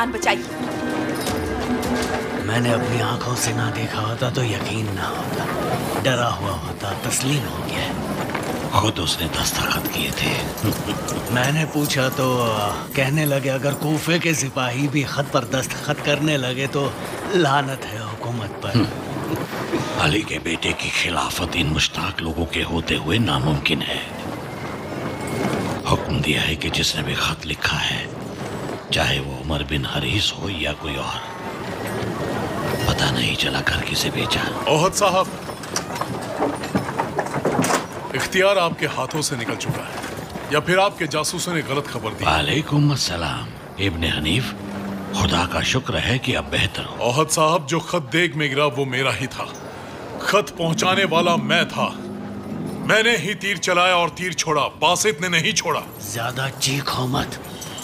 जान बचाई। मैंने अपनी आंखों से ना देखा होता तो यकीन ना होता, डरा हुआ होता, तस्लीम हो गया। खुद उसने दस्तखत किए थे। मैंने पूछा तो कहने लगे अगर कूफे के सिपाही भी खत पर दस्तखत करने लगे तो लानत है हुकूमत पर। अली के बेटे की खिलाफत इन मुश्ताक लोगों के होते हुए नामुमकिन है। हुक्म दिया है कि जिसने भी खत लिखा है, चाहे वो उमर बिन हरीस हो या कोई और, पता नहीं चला घर किसे भेजा। ओहद साहब, इख्तियार आपके हाथों से निकल चुका है, या फिर आपके जासूसों ने गलत खबर दी? वालेकुम अस्सलाम इब्ने हनीफ, खुदा का शुक्र है कि अब बेहतर हो। ओहद साहब, जो खत देख में गिरा वो मेरा ही था। खत पहुंचाने वाला मैं था। मैंने ही तीर चलाया और तीर छोड़ा, बासित ने नहीं छोड़ा। ज्यादा चीखो मत।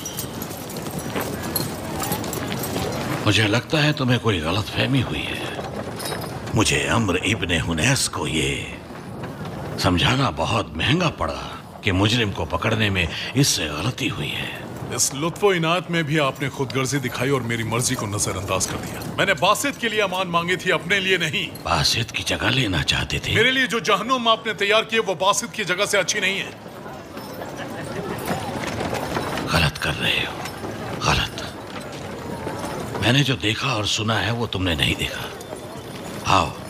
मुझे लगता है तुम्हें कोई गलतफहमी हुई है। मुझे अम्र इब्ने हुनैस को ये समझाना बहुत महंगा पड़ा कि मुजरिम को पकड़ने में इससे गलती हुई है। इस लुत्फो इनायत में भी आपने खुदगर्जी दिखाई और मेरी मर्जी को नजरअंदाज कर दिया। मैंने बासित के लिए अमान मांगी थी, अपने लिए नहीं। बासित की जगह लेना चाहते थे? मेरे लिए जो जहन्नुम आपने तैयार किए वो बासित की जगह से अच्छी नहीं है। गलत कर रहे हो, गलत। मैंने जो देखा और सुना है वो तुमने नहीं देखा। आओ